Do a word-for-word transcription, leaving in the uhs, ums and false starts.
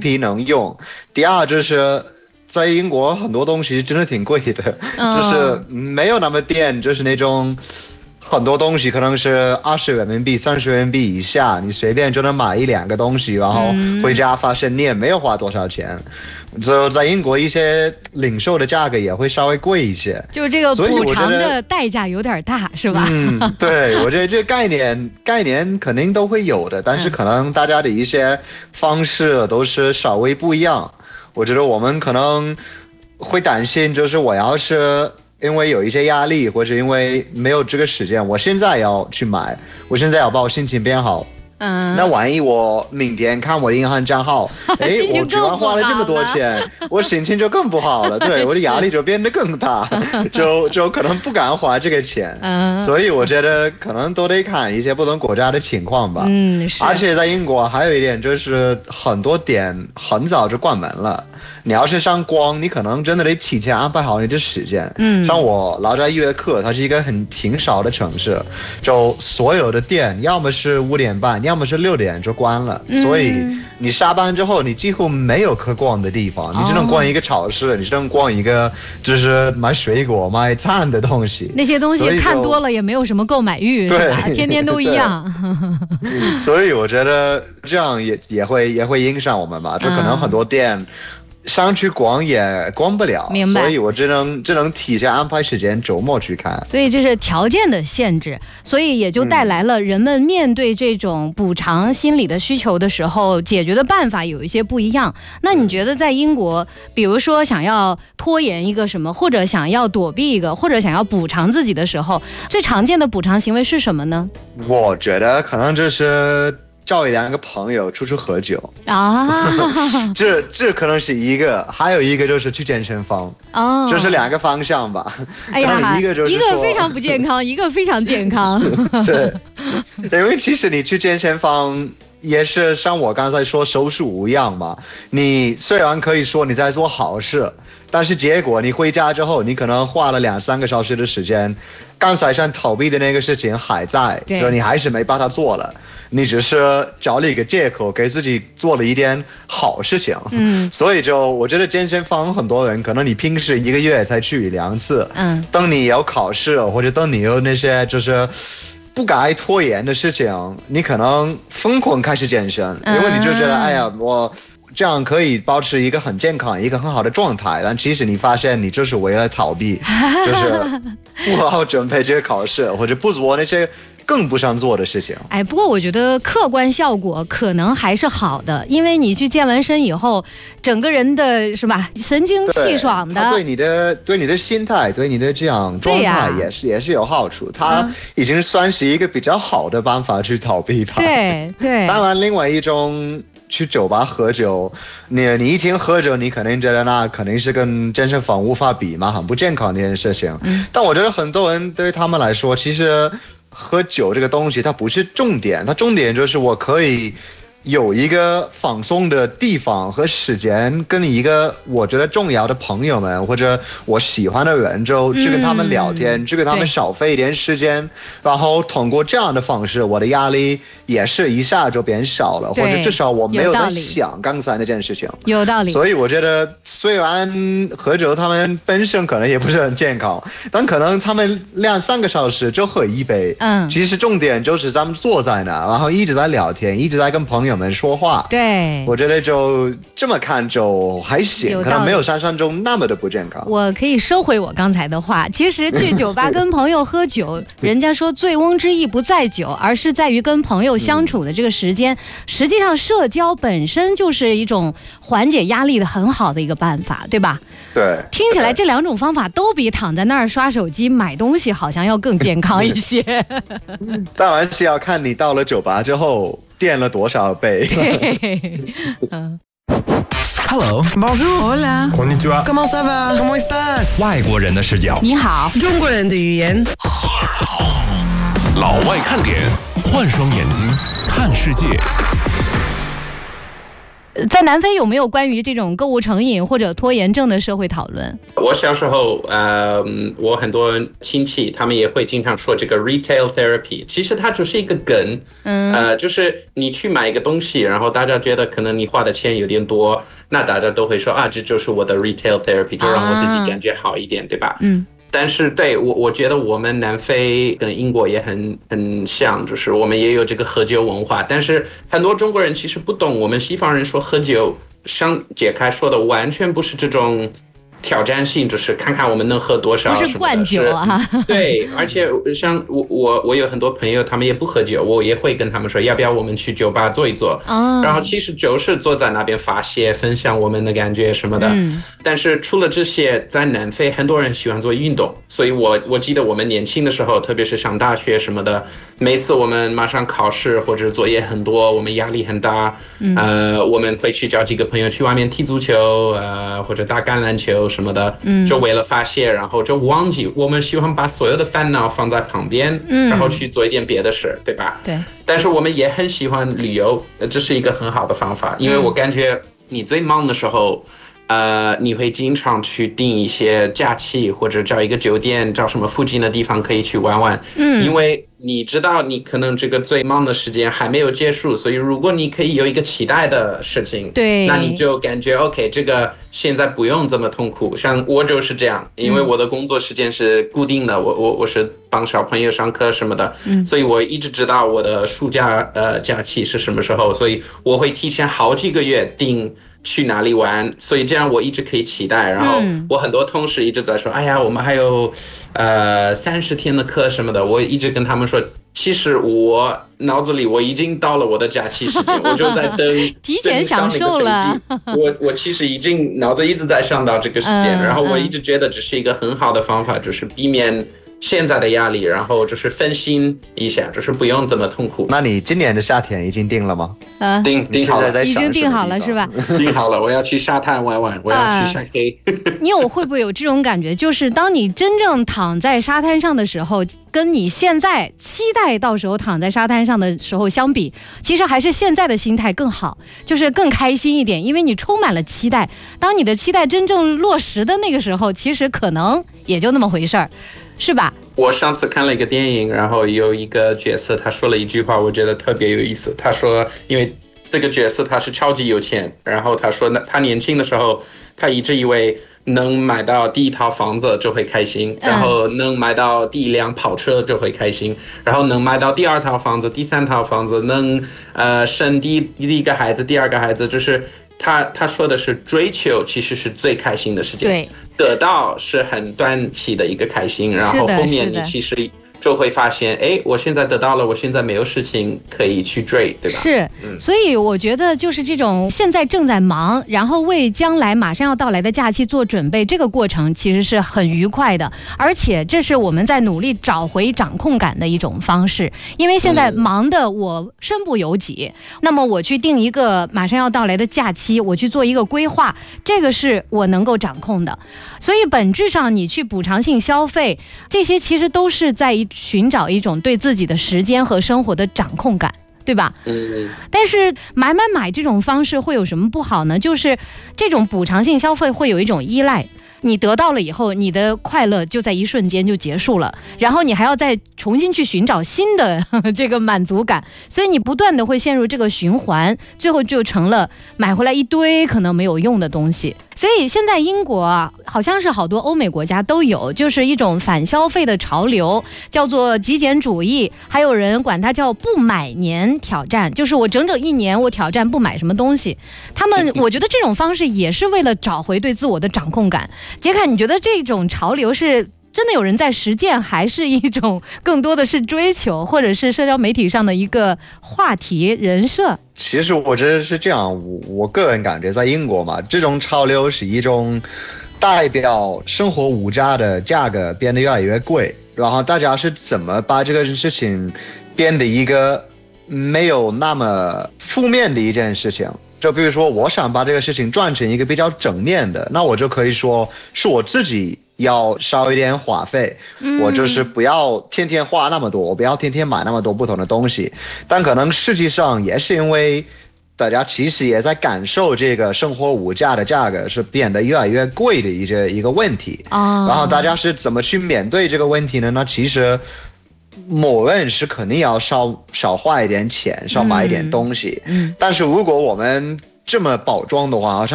皮能用。第二就是在英国很多东西真的挺贵的，嗯、就是没有那么店，就是那种。很多东西可能是二十人民币、三十人民币以下，你随便就能买一两个东西，然后回家发现你也没有花多少钱。就在英国一些零售的价格也会稍微贵一些， 就是这个补偿的代价有点大，是吧？ 嗯，对，我觉得这个概念概念肯定都会有的，但是可能大家的一些方式都是稍微不一样。我觉得我们可能会担心，就是我要是。因为有一些压力，或者因为没有这个时间，我现在要去买，我现在要把我心情变好。嗯，那万一我明天看我的银行账号，哎，我居然花了这么多钱，我心情就更不好了，对，我的压力就变得更大，就就可能不敢花这个钱。嗯，所以我觉得可能都得看一些不同国家的情况吧。嗯，是。而且在英国还有一点就是很多店很早就关门了。你要是上光，你可能真的得提前安排好你的时间。嗯，像我老家约克，它是一个很挺少的城市，就所有的店要么是五点半，要么是六点就关了。嗯、所以你下班之后，你几乎没有可逛的地方，你只能逛一个超市，你只能逛一个就是买水果、买餐的东西。 那些东西看多了也没有什么购买欲，是吧？天天都一样。 所以我觉得这样也也会也会影响我们吧，就可能很多店。嗯上去逛也逛不了， 明白， 所以我只能只能提前安排时间，周末去看。 所以这是条件的限制，所以也就带来了人们面对这种补偿心理的需求的时候，解决的办法有一些不一样。那你觉得在英国，比如说想要拖延一个什么，或者想要躲避一个，或者想要补偿自己的时候，最常见的补偿行为是什么呢？ 我觉得可能就是找一两个朋友出去喝酒啊，这这可能是一个，还有一个就是去健身房哦，这是两个方向吧。 哎呀， 一个就是一个非常不健康，一个非常健康。 对，因为其实你去健身房也是像我刚才说手术一样嘛，你虽然可以说你在做好事，但是结果你回家之后，你可能花了两三个小时的时间，刚才想逃避的那个事情还在，就你还是没把它做了。你只是找了一个借口给自己做了一点好事情，嗯，所以就我觉得健身房很多人可能你平时一个月才去一两次，嗯，等你有考试或者等你有那些就是不该拖延的事情，你可能疯狂开始健身，因为你就觉得、嗯、哎呀我这样可以保持一个很健康一个很好的状态，但其实你发现你就是为了逃避，就是不好好准备这个考试或者不做那些更不想做的事情。 哎，不过我觉得客观效果可能还是好的，因为你去健完身以后，整个人的是吧，神清气爽的， 对你的对你的心态，对你的这样状态也是、啊、也是有好处。它已经算是一个比较好的办法去逃避它。 对对。 当然，另外一种去酒吧喝酒，你你一听喝酒，你肯定觉得那肯定是跟健身房无法比嘛，很不健康的一件事情。嗯、但我觉得很多人对他们来说，其实喝酒这个东西它不是重点，它重点就是我可以有一个放松的地方和时间，跟一个我觉得重要的朋友们或者我喜欢的人，就去跟他们聊天，嗯、去跟他们少费一点时间，然后通过这样的方式，我的压力也是一下就变少了，或者至少我没有在想刚才那件事情。 有道理。 所以我觉得，虽然喝酒他们本身可能也不是很健康，但可能他们两三个小时就喝一杯，嗯，其实重点就是咱们坐在那，然后一直在聊天，一直在跟朋友们说话。 对， 我觉得就这么看就还行，可能没有想象中那么的不健康。 我可以收回我刚才的话，其实去酒吧跟朋友喝酒，人家说醉翁之意不在酒，而是在于跟朋友相处的这个时间。嗯、实际上，社交本身就是一种缓解压力的很好的一个办法，对吧？ 对。 听起来这两种方法都比躺在那儿刷手机买东西好像要更健康一些。 当然是要看你到了酒吧之后点了多少杯。 对。嗯。 Hello, bonjour, hola, konnichiwa, comment ça va, comment estás？ 外国人的视角， 你好， 中国人的语言。 老外看点，换双眼睛看世界。 在南非有没有关于这种购物成瘾或者拖延症的社会讨论？ 我小时候，呃，我很多亲戚他们也会经常说这个 retail therapy， 其实它就是一个梗，嗯，呃，就是你去买一个东西，然后大家觉得可能你花的钱有点多，那大家都会说啊，这就是我的 retail therapy， 就让我自己感觉好一点，啊、对吧？嗯。但是对我，我觉得我们南非跟英国也很很像，就是我们也有这个喝酒文化，但是很多中国人其实不懂，我们西方人说喝酒，像杰开说的，完全不是这种挑战性，就是看看我们能喝多少， 不是灌酒啊。 对，而且像我我我有很多朋友，他们也不喝酒，我也会跟他们说，要不要我们去酒吧坐一坐？哦、然后其实就是坐在那边发泄，分享我们的感觉什么的。嗯、但是除了这些，在南非很多人喜欢做运动，所以我我记得我们年轻的时候，特别是上大学什么的，每次我们马上考试或者作业很多，我们压力很大，嗯、呃，我们会去找几个朋友去外面踢足球，呃，或者打橄榄球。什么的，就为了发泄，然后就忘记我们喜欢把所有的烦恼放在旁边，嗯、然后去做一点别的事，对吧？ 对。 但是我们也很喜欢旅游，这是一个很好的方法，因为我感觉你最忙的时候，呃，你会经常去订一些假期，或者找一个酒店，找什么附近的地方可以去玩玩，嗯，因为你知道你可能这个最忙的时间还没有结束，所以如果你可以有一个期待的事情， 对， 那你就感觉 OK， 这个现在不用这么痛苦。像我就是这样，因为我的工作时间是固定的，我我我是帮小朋友上课什么的，嗯，所以我一直知道我的暑假呃假期是什么时候，所以我会提前好几个月定去哪里玩，所以这样我一直可以期待。然后我很多同事一直在说，哎呀，我们还有呃三十天的课什么的，我一直跟他们说，其实我脑子里我已经到了我的假期时间，我就在等提前享受了。 我我其实已经脑子一直在想到这个时间，然后我一直觉得这是一个很好的方法，就是避免现在的压力，然后就是分心一下，就是不用这么痛苦。 那你今年的夏天已经定了吗？ 呃， 定定好了， 已经定好了是吧？ 定好了，我要去沙滩玩玩，我要去晒黑。 你有会不会有这种感觉？就是当你真正躺在沙滩上的时候，跟你现在期待到时候躺在沙滩上的时候相比，其实还是现在的心态更好，就是更开心一点，因为你充满了期待。当你的期待真正落实的那个时候，其实可能也就那么回事儿。是吧？ 我上次看了一个电影，然后有一个角色他说了一句话，我觉得特别有意思。他说，因为这个角色他是超级有钱，然后他说，他年轻的时候，他一直以为能买到第一套房子就会开心，然后能买到第一辆跑车就会开心，然后能买到第二套房子、第三套房子，能呃生第第一个孩子、第二个孩子，就是他他说的是追求其实是最开心的事情。 对。 得到是很短期的一个开心，然后后面你其实就会发现，哎，我现在得到了，我现在没有事情可以去追，对吧？ 是，嗯、所以我觉得就是这种现在正在忙，然后为将来马上要到来的假期做准备，这个过程其实是很愉快的，而且这是我们在努力找回掌控感的一种方式。因为现在忙的我身不由己，嗯、那么我去定一个马上要到来的假期，我去做一个规划，这个是我能够掌控的。所以本质上你去补偿性消费，这些其实都是在寻找一种对自己的时间和生活的掌控感，对吧？嗯。但是买买买这种方式会有什么不好呢？就是这种补偿性消费会有一种依赖，你得到了以后，你的快乐就在一瞬间就结束了，然后你还要再重新去寻找新的呵呵这个满足感，所以你不断的会陷入这个循环，最后就成了买回来一堆可能没有用的东西。所以现在英国啊，好像是好多欧美国家都有，就是一种反消费的潮流，叫做极简主义，还有人管它叫不买年挑战，就是我整整一年我挑战不买什么东西。他们我觉得这种方式也是为了找回对自我的掌控感。杰凯，你觉得这种潮流是真的有人在实践，还是一种更多的是追求，或者是社交媒体上的一个话题人设？ 其实我觉得是这样，我我个人感觉在英国嘛，这种潮流是一种代表生活物价的价格变得越来越贵，然后大家是怎么把这个事情变得一个没有那么负面的一件事情。就比如说我想把这个事情转成一个比较正面的，那我就可以说是我自己要少一点花费，嗯、我就是不要天天花那么多，我不要天天买那么多不同的东西。但可能实际上也是因为大家其实也在感受这个生活物价的价格是变得越来越贵的一个一个问题。 哦， 然后大家是怎么去面对这个问题呢？那其实某人是肯定要少少花一点钱，少买一点东西。 嗯，嗯但是如果我们这么包装的话，好像